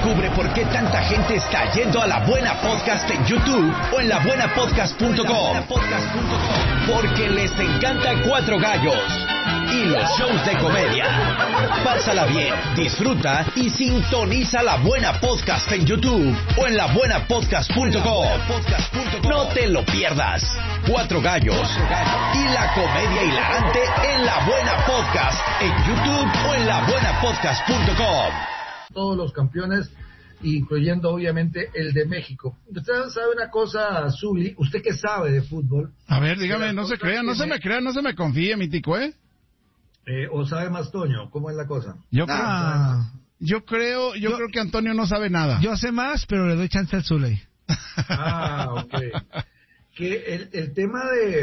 Descubre por qué tanta gente está yendo a La Buena Podcast en YouTube o en labuenapodcast.com. Porque les encanta Cuatro Gallos y los shows de comedia. Pásala bien, disfruta y sintoniza La Buena Podcast en YouTube o en labuenapodcast.com. No te lo pierdas. Cuatro Gallos y la comedia hilarante en La Buena Podcast en YouTube o en labuenapodcast.com. Todos los campeones, incluyendo obviamente el de México. Usted sabe una cosa, Zuli, usted que sabe de fútbol. A ver, dígame, no se crea, no se me crea, no se me confíe, mi tico, ¿O sabe más Toño? ¿Cómo es la cosa? Yo creo que Antonio no sabe nada. Yo sé más, pero le doy chance al Zuley. Ok. Que el tema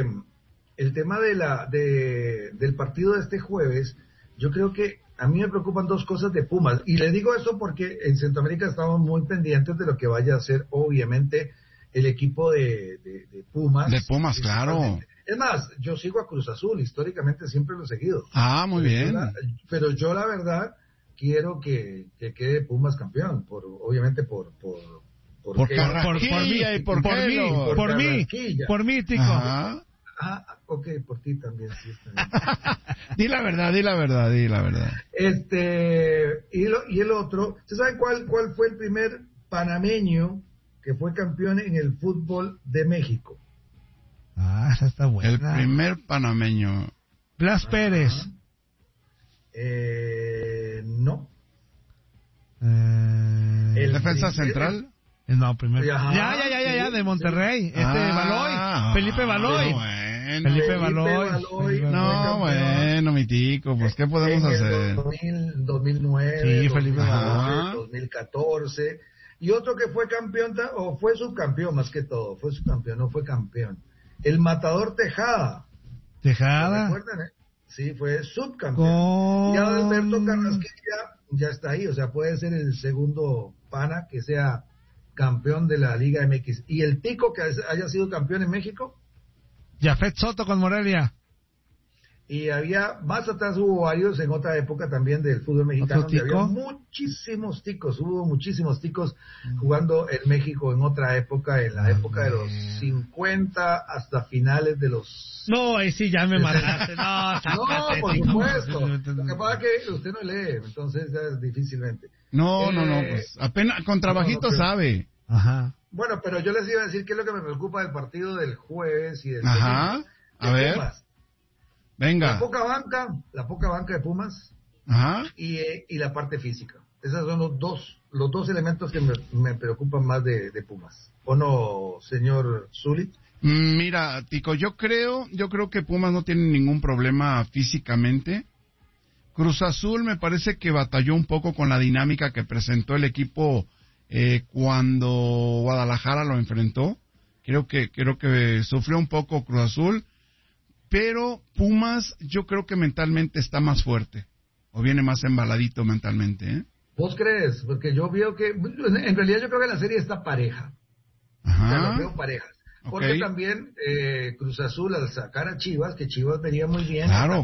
del partido de este jueves, yo creo que a mí me preocupan dos cosas de Pumas, y le digo eso porque en Centroamérica estamos muy pendientes de lo que vaya a hacer, obviamente, el equipo de Pumas. De Pumas, claro. Es más, yo sigo a Cruz Azul, históricamente siempre lo he seguido. Muy bien. Pero yo la verdad quiero que quede Pumas campeón, obviamente por Carrasquilla y por mí, tico. Ajá. Ok, por ti también, sí. Di la verdad. Y el otro, ¿usted sabe cuál fue el primer panameño que fue campeón en el fútbol de México? Esa está buena. El primer panameño. Blas Pérez. No. ¿El defensa central? No, primero. Ya, de Monterrey. Baloy. Felipe Baloy. Felipe Baloy. No, bueno, mi tico, pues, ¿qué podemos hacer? 2009, sí, Felipe Baloy, 2014. Y otro que fue campeón, o fue subcampeón más que todo. Fue subcampeón, no fue campeón. El Matador Tejada. ¿Tejada? ¿Recuerdan, Sí, fue subcampeón. Y Alberto Carrasquilla ya está ahí, o sea, puede ser el segundo pana que sea campeón de la Liga MX. ¿Y el tico que haya sido campeón en México? Jafet Soto con Morelia. Y más atrás hubo varios en otra época también del fútbol mexicano, donde había muchísimos ticos, jugando en México en otra época, en la época de los 50 hasta finales de los... No, ahí sí ya me mataste, no, por supuesto. Lo que pasa es que usted no lee, entonces ya difícilmente. No, pues apenas con trabajito sabe. Ajá. Bueno, pero yo les iba a decir qué es lo que me preocupa del partido del jueves y del a ver. Pumas. Venga. La poca banca de Pumas. Ajá. Y la parte física. Esos son los dos elementos que me preocupan más de Pumas. ¿O no, señor Zuli? Mira, Tico, yo creo que Pumas no tiene ningún problema físicamente. Cruz Azul me parece que batalló un poco con la dinámica que presentó el equipo cuando Guadalajara lo enfrentó. Creo que sufrió un poco Cruz Azul. Pero Pumas, yo creo que mentalmente está más fuerte, o viene más embaladito mentalmente, ¿Vos crees? Porque yo veo que, en realidad yo creo que la serie está pareja. Ajá. O sea, las veo parejas. Porque Okay. También Cruz Azul al sacar a Chivas, que Chivas venía muy bien. Claro.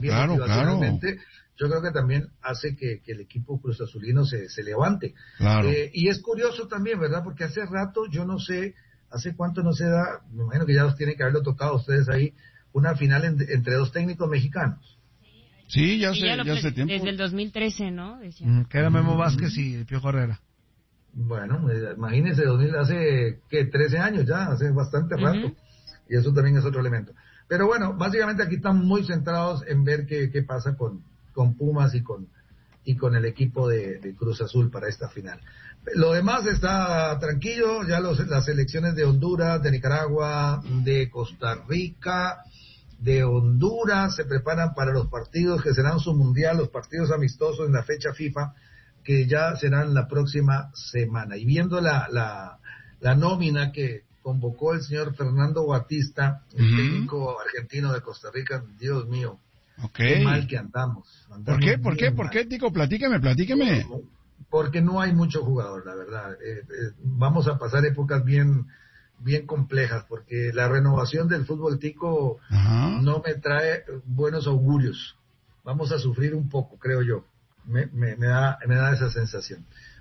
Yo creo que también hace que el equipo Cruz Azulino se levante. Claro. Y es curioso también, ¿verdad? Porque hace rato, yo no sé, hace cuánto no se da, me imagino que ya los tienen que haberlo tocado ustedes ahí, una final entre dos técnicos mexicanos. Sí, ya hace tiempo. Desde el 2013, ¿no? Que era Memo Vázquez y el Piojo Herrera. Bueno, imagínense, hace 13 años ya, hace bastante rato. Y eso también es otro elemento. Pero bueno, básicamente aquí están muy centrados en ver qué pasa con Pumas y con el equipo de Cruz Azul para esta final. Lo demás está tranquilo, ya las selecciones de Honduras, de Nicaragua, de Costa Rica, de Honduras se preparan para los partidos que serán su mundial, los partidos amistosos en la fecha FIFA, que ya serán la próxima semana. Y viendo la nómina que convocó el señor Fernando Batista, el técnico argentino de Costa Rica, Dios mío, qué mal que andamos. ¿Por qué, Tico? Platíqueme. Porque no hay mucho jugador, la verdad. Vamos a pasar épocas bien complejas, porque la renovación del fútbol tico no me trae buenos augurios. Vamos a sufrir un poco, creo yo. Me da esa sensación.